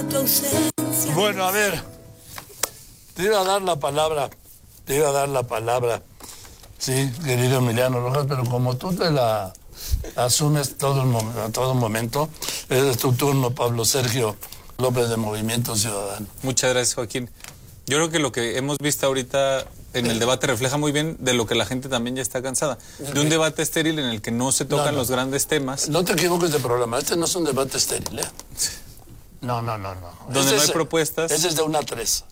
Bueno, a ver, te iba a dar la palabra, sí, querido Emiliano Rojas, pero como tú te la asumes a todo momento, es tu turno, Pablo Sergio López de Movimiento Ciudadano. Muchas gracias, Joaquín. Yo creo que lo que hemos visto ahorita en el debate refleja muy bien de lo que la gente también ya está cansada. De un debate estéril en el que no se tocan los grandes temas. No te equivoques de programa, este no es un debate estéril, ¿eh? No. Donde no hay propuestas. Ese es de 1 a 3.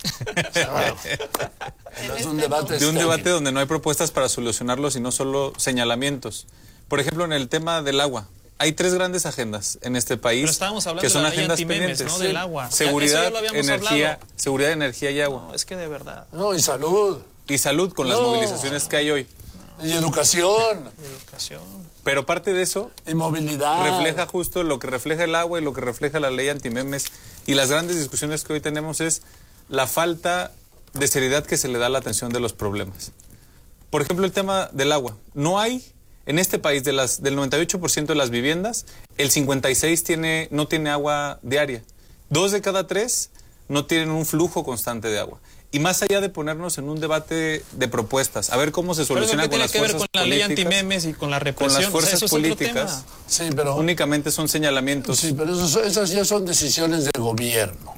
No es un debate de un debate donde no hay propuestas para solucionarlo, sino solo señalamientos. Por ejemplo, en el tema del agua. Hay 3 grandes agendas en este país que son agendas pendientes, ¿no? Del agua. Seguridad, energía y agua. No, es que de verdad. No, y salud. Y salud con las movilizaciones que hay hoy. Y educación. Pero parte de eso y movilidad refleja justo lo que refleja el agua y lo que refleja la ley antimemes. Y las grandes discusiones que hoy tenemos es la falta de seriedad que se le da a la atención de los problemas. Por ejemplo, el tema del agua. No hay, en este país, del 98% de las viviendas, el 56% no tiene agua diaria. 2 de cada 3 no tienen un flujo constante de agua. Y más allá de ponernos en un debate de propuestas, a ver cómo se soluciona con las fuerzas políticas. ¿Qué tiene que ver con la ley antimemes y con la represión? Con las fuerzas políticas, sí, pero únicamente son señalamientos. Sí, pero esas ya son decisiones del gobierno.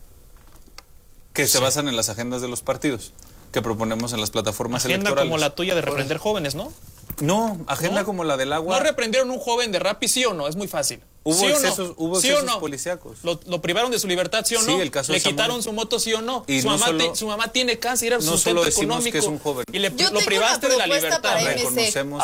Que se basan en las agendas de los partidos, que proponemos en las plataformas electorales. Agenda como la tuya de reprender jóvenes, ¿no? No, agenda como la del agua. ¿No reprendieron un joven de Rappi, sí o no? Es muy fácil. Hubo ¿Sí excesos, o no? policíacos. ¿Lo privaron de su libertad, sí o no? Sí, el caso ¿Le de Samuel. quitaron su moto, sí o no? Y Su mamá tiene cáncer, era su no sustento solo decimos económico. que es un joven. Y lo privaste de la libertad. Reconocemos.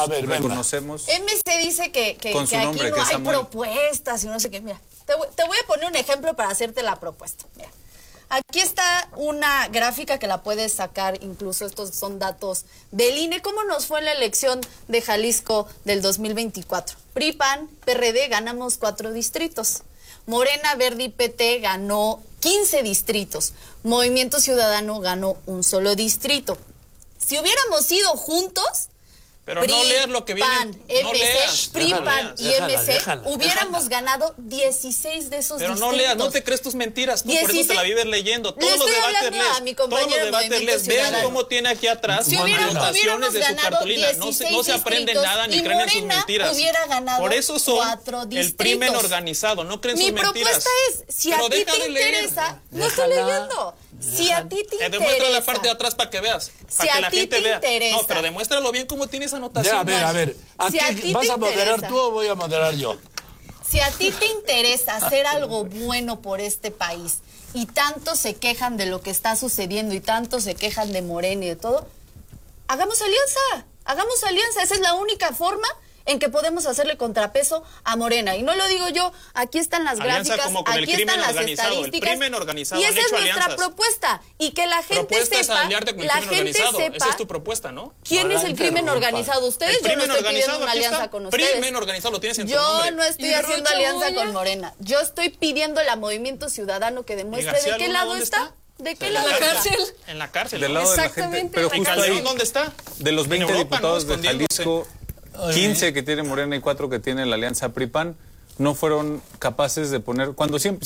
MC dice que con su nombre, aquí no que es hay Samuel. propuestas y no sé qué. Mira, te voy a poner un ejemplo para hacerte la propuesta. Mira. Aquí está una gráfica que la puedes sacar, incluso estos son datos del INE. ¿Cómo nos fue en la elección de Jalisco del 2024? PRI, PAN, PRD ganamos 4 distritos. Morena, Verde y PT ganó 15 distritos. Movimiento Ciudadano ganó un solo distrito. Si hubiéramos ido juntos, pero PRI, no leer lo que viene. PAN, no MC, leas, PRI, PAN y MC, déjala. hubiéramos ganado 16 de esos pero distritos. no leas, no te crees tus mentiras, tú por eso te la vives leyendo. Todos los debates lees, todos los debates lees. Vean cómo tiene aquí atrás anotaciones de su cartulina. No se aprende nada ni creen en sus mentiras. Por eso son el crimen organizado, no creen sus mentiras. Mi propuesta es, si a ti te interesa, no estoy leyendo. Si a ti te interesa. Demuestra la parte de atrás para que veas, para que la gente vea. Interesa. No, pero demuéstralo bien cómo tienes anotación. A ver. Aquí, ¿vas a moderar tú o voy a moderar yo? Si a ti te interesa hacer algo bueno por este país y tanto se quejan de lo que está sucediendo y tanto se quejan de Morena y de todo, hagamos alianza. Esa es la única forma en que podemos hacerle contrapeso a Morena. Y no lo digo yo, aquí están las gráficas, aquí están las estadísticas. Y esa es nuestra propuesta. Y que la gente sepa, esa es tu propuesta, ¿no? ¿Quién es el crimen organizado? Ustedes, yo no estoy pidiendo una alianza con ustedes. Crimen organizado lo tienes en tu nombre. Yo no estoy haciendo alianza con Morena. Yo estoy pidiéndole a Movimiento Ciudadano que demuestre de qué lado está. ¿De qué lado está? En la cárcel. Del lado de la gente. Pero justo ahí, ¿dónde está? De los 20 diputados de Jalisco, 15 que tiene Morena y 4 que tiene la alianza PRI-PAN, no fueron capaces de poner, cuando siempre